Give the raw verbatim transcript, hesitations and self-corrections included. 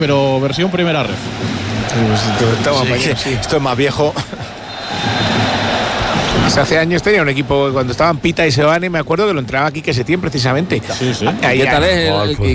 pero versión primera ref. Sí, sí, sí. Esto es más viejo. Hace años tenía un equipo, cuando estaban Pita y Sebane, me acuerdo que lo entrenaba aquí que Setién precisamente. Sí, sí. Ahí, ¿Qué tal es el, el,